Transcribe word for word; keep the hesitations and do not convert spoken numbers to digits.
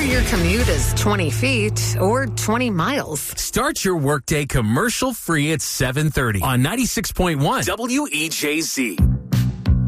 your commute is twenty feet or twenty miles. Start your workday commercial-free at seven thirty on ninety-six point one W E J Z.